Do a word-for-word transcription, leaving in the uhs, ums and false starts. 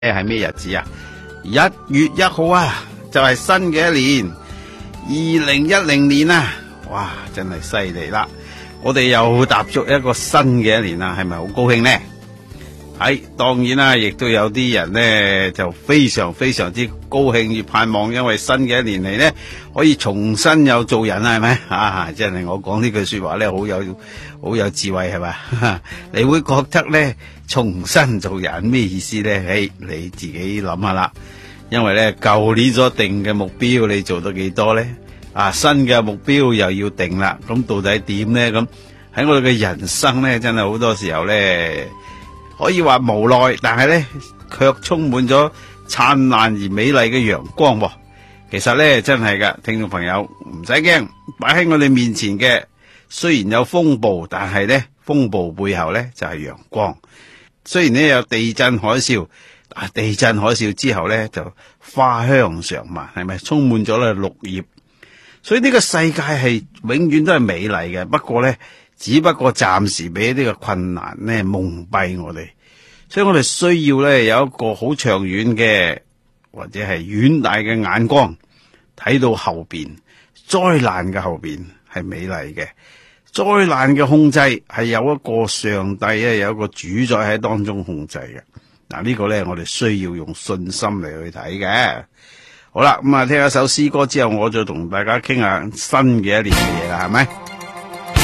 誒係咩日子啊？一月一號啊，就係新嘅一年，二零一零年啊，哇，真係犀利啦！我哋又踏足一個新嘅一年啦，係咪好高興呢？係當然啦，亦都有啲人呢就非常非常之高興，而盼望，因為新嘅一年嚟呢，可以重新又做人啦，係咪啊？真係我講呢句說話呢，好有好有智慧係咪？你會覺得呢，重新做人咩意思呢？誒，你自己諗下啦。因為呢，舊年所定嘅目標，你做到幾多呢？啊，新嘅目標又要定啦。咁到底點呢？咁喺我哋嘅人生呢，真係好多時候呢，可以話無奈，但係呢，卻充滿咗燦爛而美麗嘅陽光喎。其實呢，真係噶，聽眾朋友唔使驚，擺喺我哋面前嘅雖然有風暴，但係呢，風暴背後呢，就係陽光。雖然呢，有地震海嘯，啊，地震海嘯之後呢，就花香常漫，係咪充滿咗咧綠葉？所以呢個世界係永遠都係美麗嘅，不過呢，只不過暫時俾呢個困難呢蒙蔽我哋，所以我哋需要呢有一個好長遠嘅或者係遠大嘅眼光，睇到後邊災難嘅後邊係美麗嘅，災難嘅控制係有一個上帝咧，有一個主宰喺當中控制嘅。嗱，呢個呢，我哋需要用信心嚟去睇嘅。好啦，咁啊聽一首詩歌之後，我再同大家傾下新嘅一年嘅嘢啦，係咪？